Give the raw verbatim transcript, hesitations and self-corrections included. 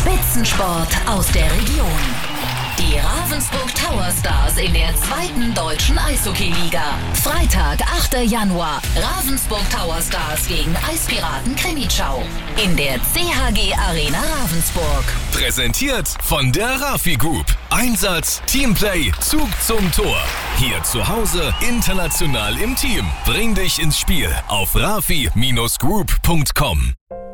Spitzensport aus der Region. Die Ravensburg Tower Stars in der zweiten deutschen Eishockey-Liga. Freitag, achter Januar. Ravensburg Tower Stars gegen Eispiraten Krimitschau. In der C H G Arena Ravensburg. Präsentiert von der Rafi Group. Einsatz, Teamplay, Zug zum Tor. Hier zu Hause, international im Team. Bring dich ins Spiel auf rafi Bindestrich group Punkt com.